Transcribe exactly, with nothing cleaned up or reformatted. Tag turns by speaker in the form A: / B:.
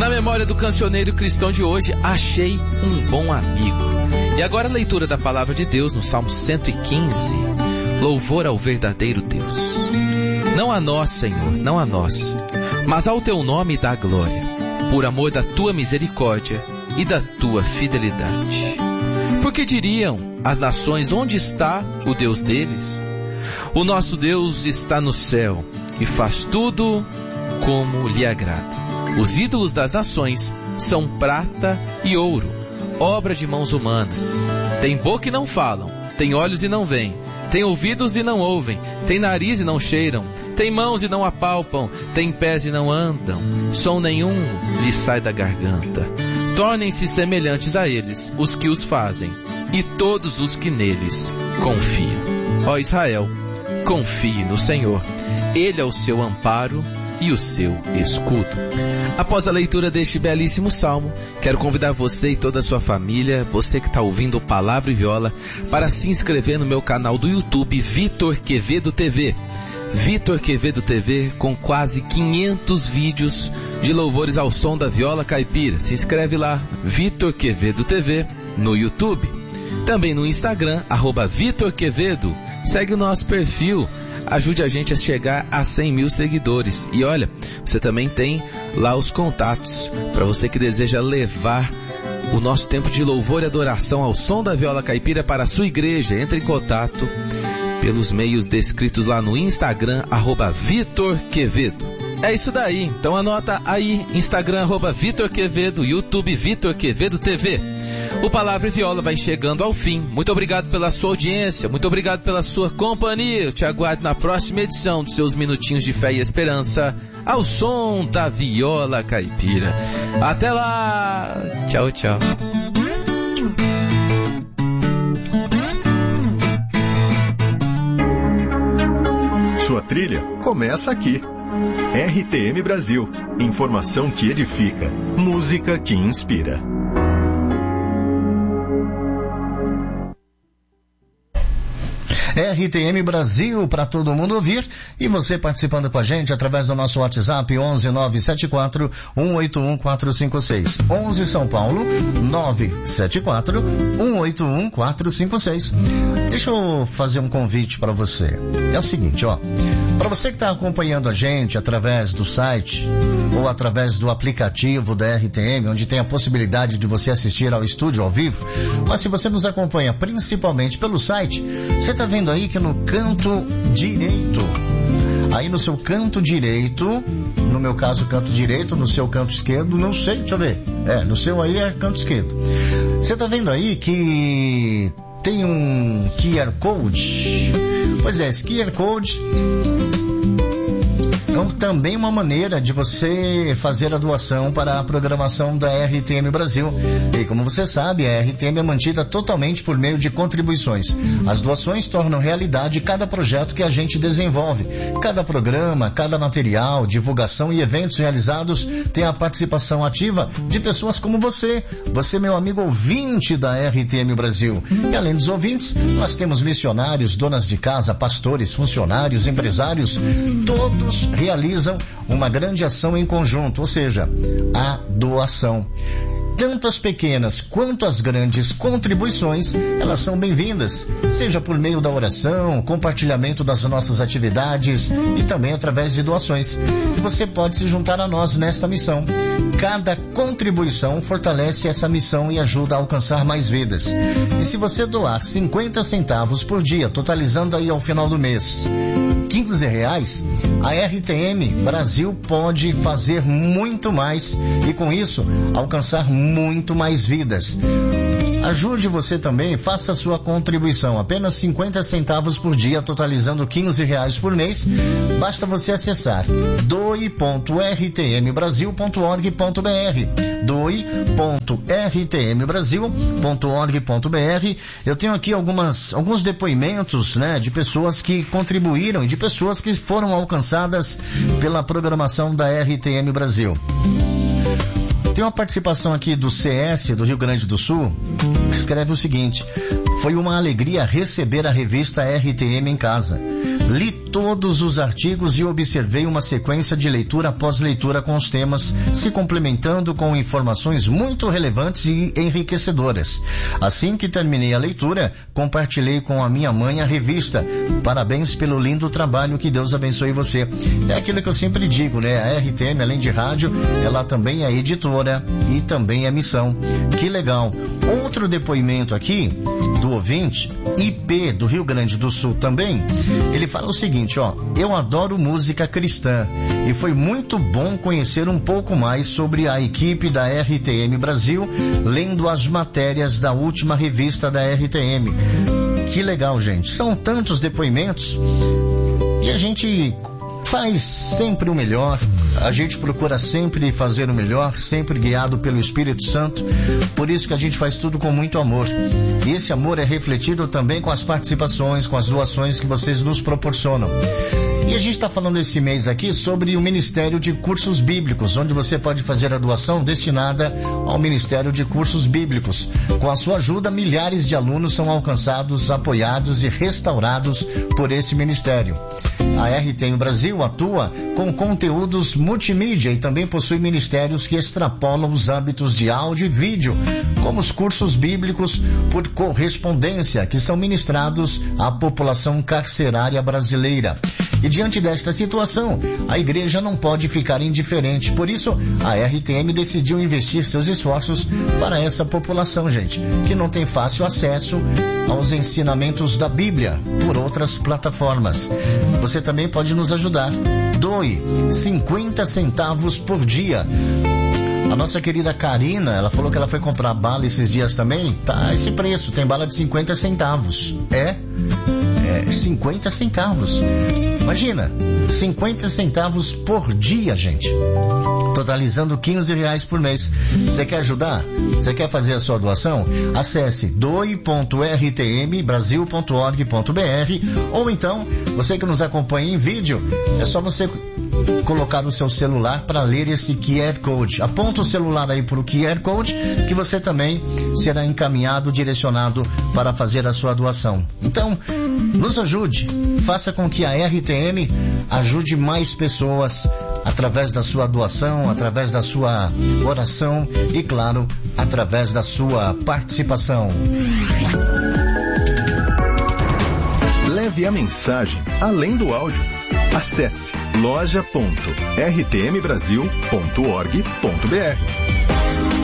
A: Na memória do cancioneiro cristão de hoje, achei um bom amigo. E agora a leitura da palavra de Deus no Salmo cento e quinze. Louvor ao verdadeiro Deus. Não a nós, Senhor, não a nós, mas ao teu nome dá glória, por amor da tua misericórdia e da tua fidelidade. Porque diriam as nações, onde está o Deus deles? O nosso Deus está no céu e faz tudo como lhe agrada. Os ídolos das nações são prata e ouro, obra de mãos humanas. Tem boca e não falam, tem olhos e não veem, tem ouvidos e não ouvem, tem nariz e não cheiram, tem mãos e não apalpam, tem pés e não andam, som nenhum lhes sai da garganta. Tornem-se semelhantes a eles os que os fazem e todos os que neles confiam. Ó Israel, confie no Senhor, Ele é o seu amparo e o seu escudo. Após a leitura deste belíssimo salmo, quero convidar você e toda a sua família, você que está ouvindo Palavra e Viola, para se inscrever no meu canal do YouTube, Vitor Quevedo T V. Vitor Quevedo T V, com quase quinhentos vídeos de louvores ao som da viola caipira. Se inscreve lá, Vitor Quevedo T V, no YouTube. Também no Instagram, arroba Vitor Quevedo. Segue o nosso perfil. Ajude a gente a chegar a cem mil seguidores. E olha, você também tem lá os contatos para você que deseja levar o nosso tempo de louvor e adoração ao som da viola caipira para a sua igreja. Entre em contato pelos meios descritos lá no Instagram, arroba Vitor Quevedo. É isso daí, então anota aí, Instagram, arroba Vitor Quevedo, YouTube, Vitor Quevedo T V. O Palavra e Viola vai chegando ao fim. Muito obrigado pela sua audiência, muito obrigado pela sua companhia. Eu te aguardo na próxima edição dos seus Minutinhos de Fé e Esperança, ao som da viola caipira. Até lá! Tchau, tchau.
B: Sua trilha começa aqui. R T M Brasil. Informação que edifica. Música que inspira.
C: R T M Brasil, para todo mundo ouvir, e você participando com a gente através do nosso WhatsApp onze nove sete quatro um oito um quatro cinco seis. onze São Paulo, nove sete quatro um oito um quatro cinco seis. Deixa eu fazer um convite para você. É o seguinte, ó, para você que está acompanhando a gente através do site ou através do aplicativo da R T M, onde tem a possibilidade de você assistir ao estúdio ao vivo, mas se você nos acompanha principalmente pelo site, você está vendo aí que no canto direito, aí no seu canto direito, no meu caso canto direito, no seu canto esquerdo, não sei, deixa eu ver, é, no seu aí é canto esquerdo. Você tá vendo aí que tem um Q R Code? Pois é, esse Q R Code é também uma maneira de você fazer a doação para a programação da R T M Brasil. E como você sabe, a R T M é mantida totalmente por meio de contribuições. As doações tornam realidade cada projeto que a gente desenvolve. Cada programa, cada material, divulgação e eventos realizados tem a participação ativa de pessoas como você. Você, meu amigo ouvinte da R T M Brasil. E além dos ouvintes, nós temos missionários, donas de casa, pastores, funcionários, empresários, todos realizam uma grande ação em conjunto, ou seja, a doação. Tanto as pequenas quanto as grandes contribuições, elas são bem-vindas, seja por meio da oração, compartilhamento das nossas atividades e também através de doações. E você pode se juntar a nós nesta missão. Cada contribuição fortalece essa missão e ajuda a alcançar mais vidas. E se você doar cinquenta centavos por dia, totalizando aí ao final do mês quinze reais, a R T M Brasil pode fazer muito mais e com isso alcançar muito mais vidas. Ajude você também, faça a sua contribuição, apenas cinquenta centavos por dia, totalizando quinze reais por mês. Basta você acessar doe ponto r t m brasil ponto org ponto b r, doe ponto r t m brasil ponto org ponto b r. Eu tenho aqui algumas, alguns depoimentos, né, de pessoas que contribuíram e de pessoas que foram alcançadas pela programação da R T M Brasil. Tem uma participação aqui do C S do Rio Grande do Sul, que escreve o seguinte: foi uma alegria receber a revista R T M em casa. Li todos os artigos e observei uma sequência de leitura após leitura com os temas, se complementando com informações muito relevantes e enriquecedoras. Assim que terminei a leitura, compartilhei com a minha mãe a revista. Parabéns pelo lindo trabalho, que Deus abençoe você. É aquilo que eu sempre digo, né? A R T M, além de rádio, ela também é editora e também é missão. Que legal. Outro depoimento aqui do ouvinte, I P do Rio Grande do Sul também. Ele fala o seguinte, ó: eu adoro música cristã e foi muito bom conhecer um pouco mais sobre a equipe da R T M Brasil, lendo as matérias da última revista da R T M. Que legal, gente. São tantos depoimentos e a gente faz sempre o melhor, a gente procura sempre fazer o melhor, sempre guiado pelo Espírito Santo, por isso que a gente faz tudo com muito amor. E esse amor é refletido também com as participações, com as doações que vocês nos proporcionam. E a gente está falando esse mês aqui sobre o Ministério de Cursos Bíblicos, onde você pode fazer a doação destinada ao Ministério de Cursos Bíblicos. Com a sua ajuda, milhares de alunos são alcançados, apoiados e restaurados por esse ministério. A R T M Brasil atua com conteúdos multimídia e também possui ministérios que extrapolam os âmbitos de áudio e vídeo, como os cursos bíblicos por correspondência, que são ministrados à população carcerária brasileira. E diante desta situação, a igreja não pode ficar indiferente. Por isso, a R T M decidiu investir seus esforços para essa população, gente, que não tem fácil acesso aos ensinamentos da Bíblia por outras plataformas. Você também pode nos ajudar. Doe cinquenta centavos por dia. A nossa querida Karina, ela falou que ela foi comprar bala esses dias também. Tá esse preço, tem bala de cinquenta centavos. É? É, cinquenta centavos. Imagina, cinquenta centavos por dia, gente. Totalizando quinze reais por mês. Você quer ajudar? Você quer fazer a sua doação? Acesse doe ponto r t m brasil ponto org ponto b r ou então, você que nos acompanha em vídeo, é só você colocar o seu celular para ler esse Q R Code. Aponta o celular aí para o Q R Code, que você também será encaminhado, direcionado para fazer a sua doação. Então, nos ajude. Faça com que a R T M ajude mais pessoas através da sua doação, através da sua oração e, claro, através da sua participação.
B: Leve a mensagem além do áudio. Acesse loja ponto r t m brasil ponto org ponto b r.